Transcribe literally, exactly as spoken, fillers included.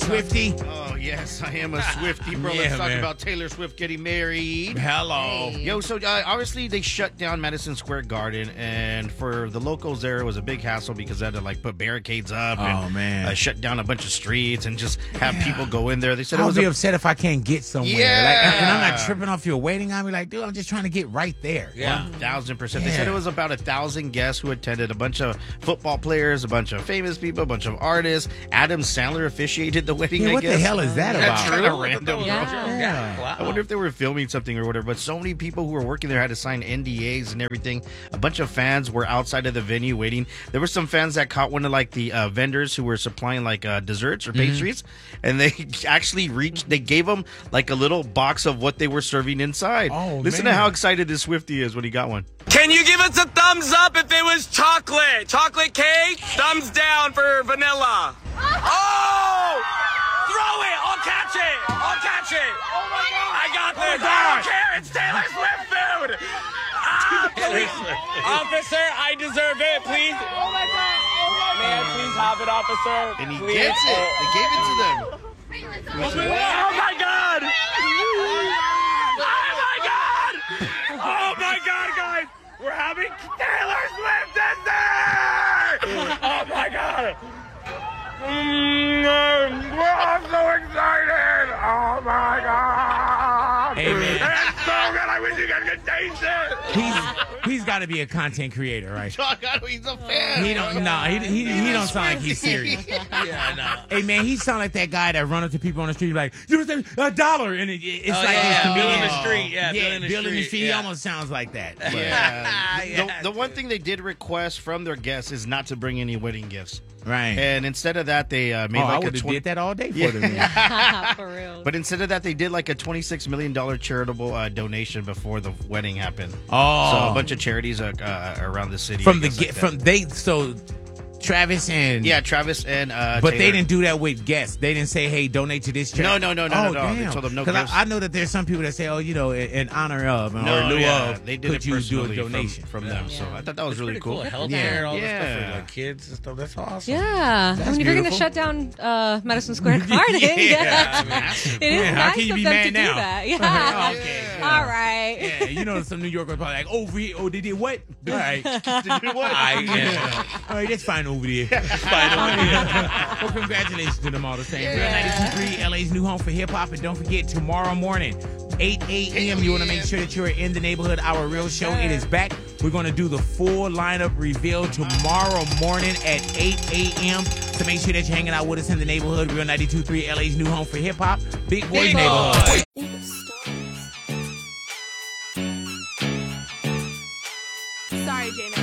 Swifty? Oh, yes, I am a Swifty, bro. Yeah, Let's talk man. about Taylor Swift getting married. Hello. Yo, so uh, obviously they shut down Madison Square Garden, and for the locals there, it was a big hassle because they had to like put barricades up Oh, and man. Uh, shut down a bunch of streets and just have Yeah. people go in there. They said it I'll was be a, upset if I can't get somewhere. Yeah. Like, and I'm not tripping off your waiting. I'll be like, dude, I'm just trying to get right there. Yeah, one thousand percent. They Yeah. said it was about a thousand guests who attended, a bunch of football players, a bunch of famous people, a bunch of artists. Adam Sandler officiated the wedding, Yeah, I what guess. the hell is that That's about? kind of random. Yeah. Yeah. Wow. I wonder if they were filming something or whatever, but so many people who were working there had to sign N D As and everything. A bunch of fans were outside of the venue waiting. There were some fans that caught one of like the uh, vendors who were supplying like uh, desserts or pastries, and they actually reached, they gave them like a little box of what they were serving inside. Oh, Listen man. to how excited this Swifty is when he got one. Can you give us a thumbs up if it was chocolate? Chocolate cake? Thumbs down for vanilla. Oh! Throw it! I'll catch it! I'll catch it! Oh my god! I got this! I don't care! It's Taylor Swift food! Ah, please. Officer, I deserve it, please. Oh my god! Oh my god! Man, please have it, officer. And he Please. gets it. They gave it to them. Oh my god! Oh my god! Oh my god, guys! We're having Taylor Swift dessert! Oh my god! Mm, we're all so excited! Oh my god! Hey, man. It's so good! I wish you guys could taste it! He's he's got to be a content creator, right? Oh God, he's a fan. He don't. Nah, he he, he don't sound like he's serious. Yeah, no. Hey man, he sound like that guy that run up to people on the street like, "You know, a dollar," and it, it's Oh, like yeah, his yeah, Bill in comedian. the street, yeah, yeah, Bill in the Bill in the street, street. He yeah. almost sounds like that. Yeah. The, Yeah, the one dude. thing they did request from their guests is not to bring any wedding gifts. Right. And instead of that, they uh, made oh, I like a would have twenty. did that all day for them. man. For real. But instead of that, they did like a twenty-six million dollars charitable uh, donation before the wedding happened. Oh, So a bunch of charities uh, uh, around the city. from I the guess, get like that. from they so Travis and yeah, Travis and uh, But they Taylor. didn't do that with guests. They didn't say, "Hey, donate to this charity." No, no, no, no, oh, no, no. They damn. told them no 'Cause gifts. I, I know that there's some people that say, "Oh, you know, in, in honor of or No, in lieu yeah, of, they did could it you do a personally donation?" from, from them. So I thought that was really Pretty cool. cool. Healthcare, Yeah. all Yeah. the stuff for like kids and stuff. That's awesome. Yeah. I mean, if you're going to beautiful. shut down uh, Madison Square Garden, Yeah, yeah. Massive. It is Man, how nice can you of be them mad to now? do that. Yeah. Okay. All right. Yeah, you know, some New Yorkers probably like, "Oh, we, oh, they did what? All right, Did you what? I, yeah. All right, that's fine over there. That's fine over there." Well, congratulations to them all the same. Real ninety-two point three, L A's new home for hip hop, and don't forget tomorrow morning, eight a.m. You want to make sure that you're in the neighborhood. Our real show, it is back. We're going to do the full lineup reveal tomorrow morning at eight a.m. So make sure that you're hanging out with us in the neighborhood. Real ninety-two point three, L A's new home for hip hop, Big Boys Big Neighborhood. Sorry, J